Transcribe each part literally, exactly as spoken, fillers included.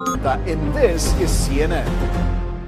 And this is C N N.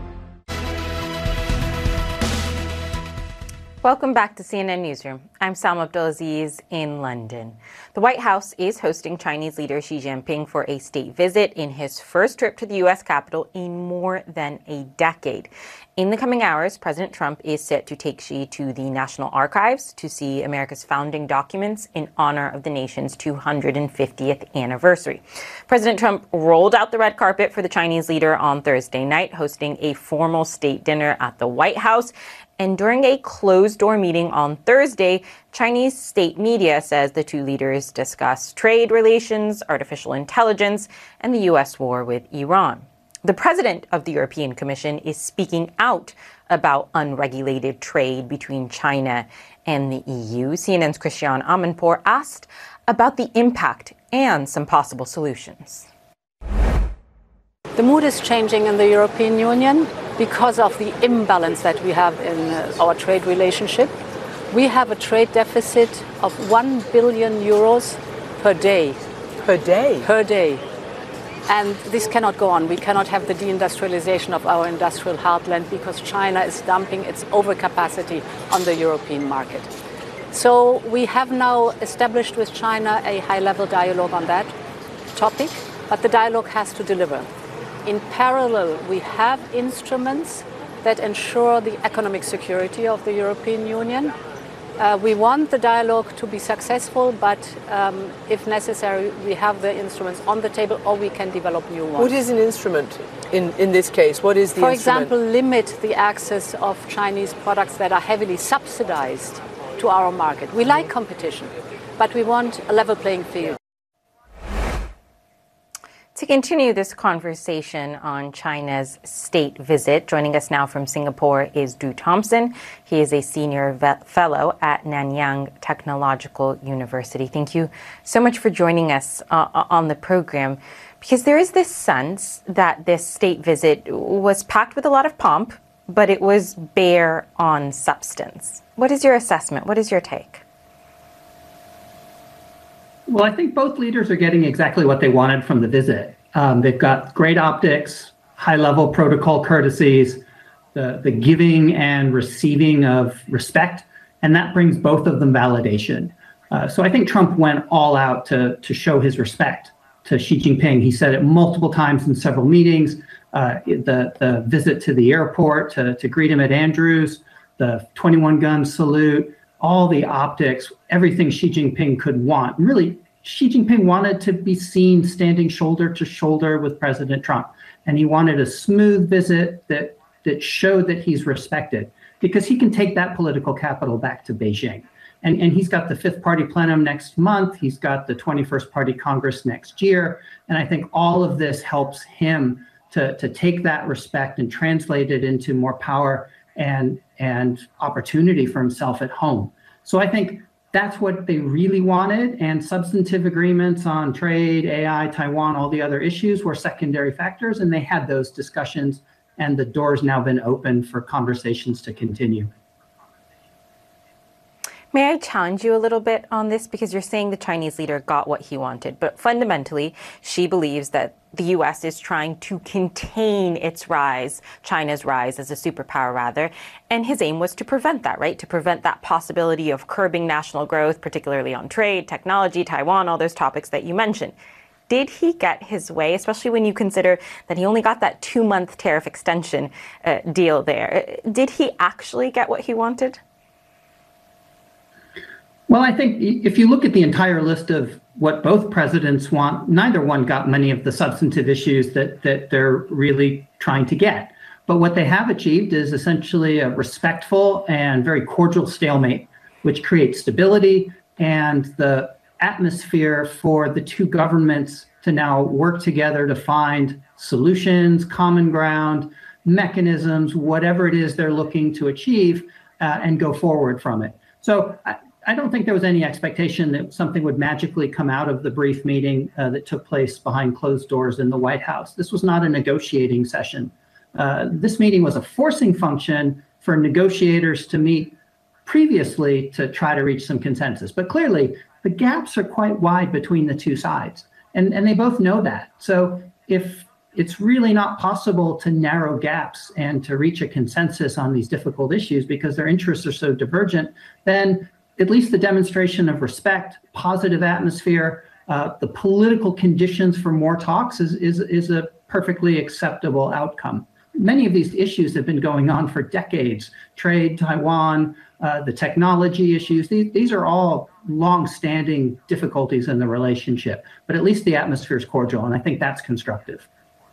Welcome back to C N N Newsroom. I'm Salma Abdulaziz in London. The White House is hosting Chinese leader Xi Jinping for a state visit in his first trip to the U S Capitol in more than a decade. In the coming hours, President Trump is set to take Xi to the National Archives to see America's founding documents in honor of the nation's two hundred fiftieth anniversary. President Trump rolled out the red carpet for the Chinese leader on Thursday night, hosting a formal state dinner at the White House. And during a closed-door meeting on Thursday, Chinese state media says the two leaders discussed trade relations, artificial intelligence, and the U S war with Iran. The president of the European Commission is speaking out about unregulated trade between China and the E U. C N N's Christiane Amanpour asked about the impact and some possible solutions. The mood is changing in the European Union because of the imbalance that we have in uh, our trade relationship. We have a trade deficit of one billion euros per day. Per day? Per day. And this cannot go on. We cannot have the deindustrialization of our industrial heartland because China is dumping its overcapacity on the European market. So we have now established with China a high-level dialogue on that topic, but the dialogue has to deliver. In parallel, we have instruments that ensure the economic security of the European Union. Uh, we want the dialogue to be successful, but um, if necessary, we have the instruments on the table or we can develop new ones. What is an instrument in, in this case? What is the For instrument? example, limit the access of Chinese products that are heavily subsidized to our market. We like competition, but we want a level playing field. To continue this conversation on China's state visit, joining us now from Singapore is Drew Thompson. He is a senior fellow at Nanyang Technological University. Thank you so much for joining us uh, on the program, because there is this sense that this state visit was packed with a lot of pomp, but it was bare on substance. What is your assessment? What is your take? Well, I think both leaders are getting exactly what they wanted from the visit. Um, they've got great optics, high-level protocol courtesies, the, the giving and receiving of respect, and that brings both of them validation. Uh, so I think Trump went all out to, to show his respect to Xi Jinping. He said it multiple times in several meetings, uh, the, the visit to the airport to, to greet him at Andrews, the twenty-one gun salute, all the optics, everything Xi Jinping could want. Really, Xi Jinping wanted to be seen standing shoulder to shoulder with President Trump. And he wanted a smooth visit that, that showed that he's respected, because he can take that political capital back to Beijing. And, and he's got the fifth party plenum next month. He's got the twenty-first party Congress next year. And I think all of this helps him to, to take that respect and translate it into more power and, and opportunity for himself at home. So I think that's what they really wanted, and substantive agreements on trade, A I, Taiwan, all the other issues were secondary factors, and they had those discussions, and the door's now been open for conversations to continue. May I challenge you a little bit on this? Because you're saying the Chinese leader got what he wanted, but fundamentally, she believes that the U S is trying to contain its rise, China's rise as a superpower rather, and his aim was to prevent that, right? To prevent that possibility of curbing national growth, particularly on trade, technology, Taiwan, all those topics that you mentioned. Did he get his way, especially when you consider that he only got that two-month tariff extension uh, deal there? Did he actually get what he wanted? Well, I think if you look at the entire list of what both presidents want, neither one got many of the substantive issues that, that they're really trying to get. But what they have achieved is essentially a respectful and very cordial stalemate, which creates stability and the atmosphere for the two governments to now work together to find solutions, common ground, mechanisms, whatever it is they're looking to achieve, uh, and go forward from it. So I, I don't think there was any expectation that something would magically come out of the brief meeting uh, that took place behind closed doors in the White House. This was not a negotiating session. Uh, this meeting was a forcing function for negotiators to meet previously to try to reach some consensus. But clearly, the gaps are quite wide between the two sides, and, and they both know that. So if it's really not possible to narrow gaps and to reach a consensus on these difficult issues because their interests are so divergent, then at least the demonstration of respect, positive atmosphere, uh, the political conditions for more talks is, is, is a perfectly acceptable outcome. Many of these issues have been going on for decades. Trade, Taiwan, uh, the technology issues, these, these are all long-standing difficulties in the relationship, but at least the atmosphere is cordial, and I think that's constructive.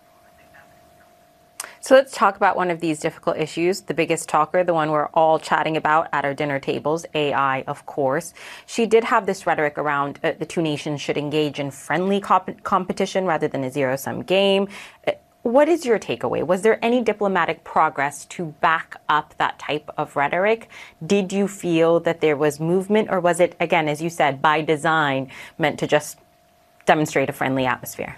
So let's talk about one of these difficult issues, the biggest talker, the one we're all chatting about at our dinner tables, A I, of course. She did have this rhetoric around uh, the two nations should engage in friendly comp- competition rather than a zero-sum game. Uh, what is your takeaway? Was there any diplomatic progress to back up that type of rhetoric? Did you feel that there was movement, or was it, again, as you said, by design, meant to just demonstrate a friendly atmosphere?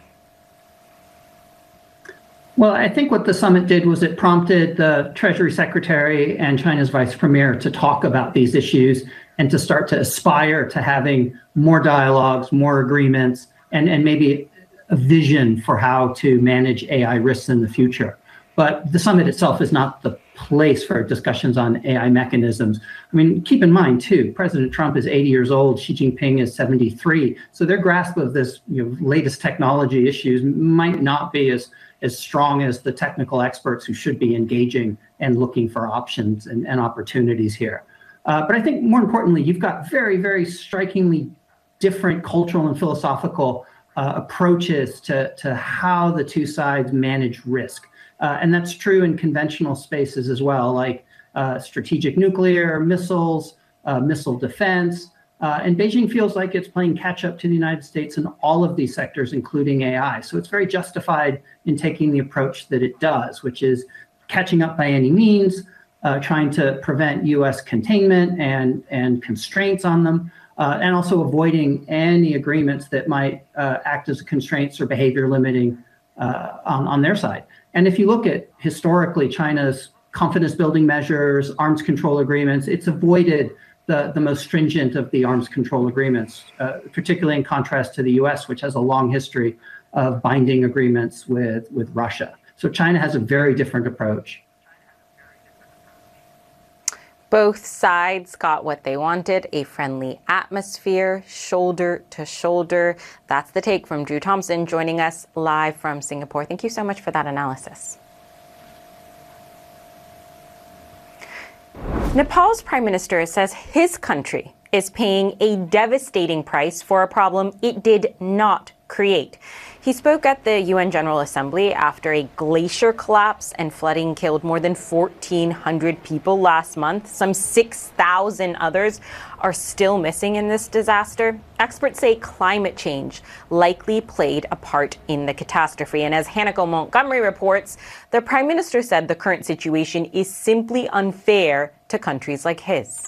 Well, I think what the summit did was it prompted the Treasury Secretary and China's Vice Premier to talk about these issues and to start to aspire to having more dialogues, more agreements, and, and maybe a vision for how to manage A I risks in the future. But the summit itself is not the place for discussions on A I mechanisms. I mean, keep in mind, too, President Trump is eighty years old, Xi Jinping is seventy-three. So their grasp of this, you know, latest technology issues might not be as as strong as the technical experts who should be engaging and looking for options and, and opportunities here. Uh, but I think more importantly, you've got very, very strikingly different cultural and philosophical uh, approaches to, to how the two sides manage risk. Uh, and that's true in conventional spaces as well, like uh, strategic nuclear, missiles, uh, missile defense. Uh, and Beijing feels like it's playing catch up to the United States in all of these sectors, including A I. So it's very justified in taking the approach that it does, which is catching up by any means, uh, trying to prevent U S containment and, and constraints on them, uh, and also avoiding any agreements that might uh, act as constraints or behavior limiting uh, on, on their side. And if you look at historically China's confidence building measures, arms control agreements, it's avoided The, the most stringent of the arms control agreements, uh, particularly in contrast to the U S, which has a long history of binding agreements with, with Russia. So China has a very different approach. Both sides got what they wanted, a friendly atmosphere, shoulder to shoulder. That's the take from Drew Thompson, joining us live from Singapore. Thank you so much for that analysis. Nepal's prime minister says his country is paying a devastating price for a problem it did not create. He spoke at the U N General Assembly after a glacier collapse and flooding killed more than fourteen hundred people last month. Some six thousand others are still missing in this disaster. Experts say climate change likely played a part in the catastrophe. And as Hanako Montgomery reports, the prime minister said the current situation is simply unfair to countries like his.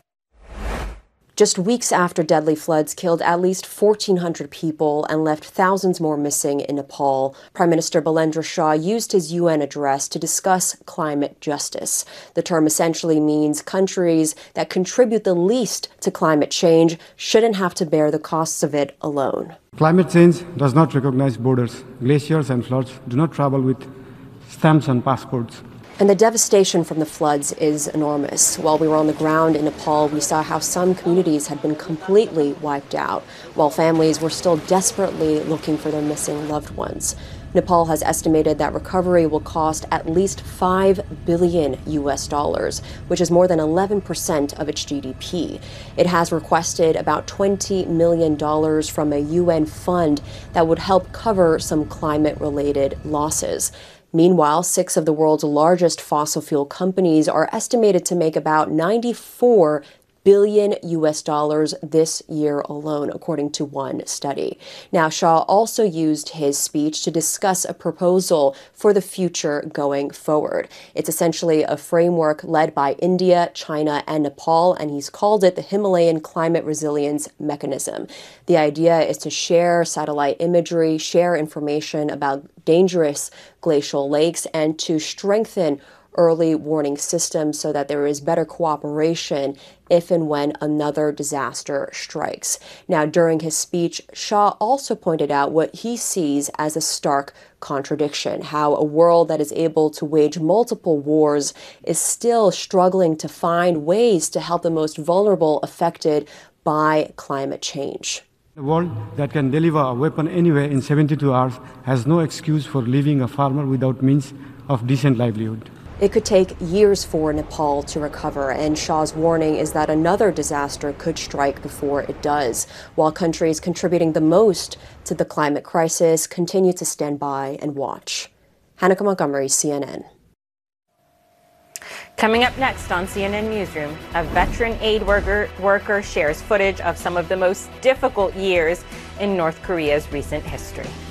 Just weeks after deadly floods killed at least fourteen hundred people and left thousands more missing in Nepal, Prime Minister Balendra Shah used his U N address to discuss climate justice. The term essentially means countries that contribute the least to climate change shouldn't have to bear the costs of it alone. Climate change does not recognize borders. Glaciers and floods do not travel with stamps on passports. And the devastation from the floods is enormous. While we were on the ground in Nepal, we saw how some communities had been completely wiped out, while families were still desperately looking for their missing loved ones. Nepal has estimated that recovery will cost at least five billion U S dollars, which is more than eleven percent of its G D P. It has requested about twenty million dollars from a U N fund that would help cover some climate-related losses. Meanwhile, six of the world's largest fossil fuel companies are estimated to make about ninety-four billion U S dollars this year alone, according to one study. Now, Shah also used his speech to discuss a proposal for the future going forward. It's essentially a framework led by India, China, and Nepal, and he's called it the Himalayan Climate Resilience Mechanism. The idea is to share satellite imagery, share information about dangerous glacial lakes, and to strengthen early warning systems so that there is better cooperation if and when another disaster strikes. Now, during his speech, Shah also pointed out what he sees as a stark contradiction, how a world that is able to wage multiple wars is still struggling to find ways to help the most vulnerable affected by climate change. A world that can deliver a weapon anywhere in seventy-two hours has no excuse for leaving a farmer without means of decent livelihood. It could take years for Nepal to recover, and Shah's warning is that another disaster could strike before it does, while countries contributing the most to the climate crisis continue to stand by and watch. Hanneke Montgomery, C N N. Coming up next on C N N Newsroom, a veteran aid worker, worker shares footage of some of the most difficult years in North Korea's recent history.